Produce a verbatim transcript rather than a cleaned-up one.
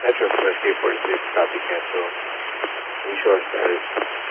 Metro Express three forty-six, copy cancel. New short status.